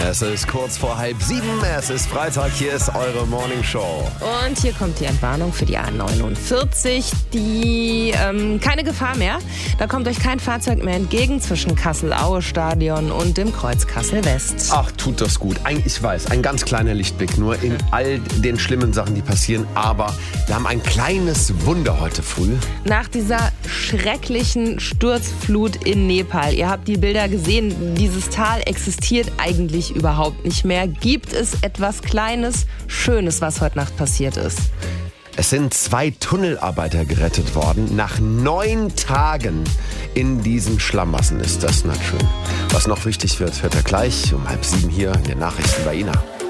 Es ist kurz vor 6:30. Es ist Freitag. Hier ist eure Morning Show. Und hier kommt die Entwarnung für die A49. Keine Gefahr mehr. Da kommt euch kein Fahrzeug mehr entgegen zwischen Kassel-Aue-Stadion und dem Kreuz Kassel-West. Ach, tut das gut. Ich weiß, ein ganz kleiner Lichtblick nur in all den schlimmen Sachen, die passieren. Aber wir haben ein kleines Wunder heute früh. Nach dieser schrecklichen Sturzflut in Nepal, ihr habt die Bilder gesehen, dieses Tal existiert eigentlich überhaupt nicht mehr. Gibt es etwas Kleines, Schönes, was heute Nacht passiert ist? Es sind 2 Tunnelarbeiter gerettet worden. Nach 9 Tagen in diesen Schlamassen ist das nicht schön. Was noch wichtig wird, hört ihr gleich um 6:30 hier in den Nachrichten bei Ina.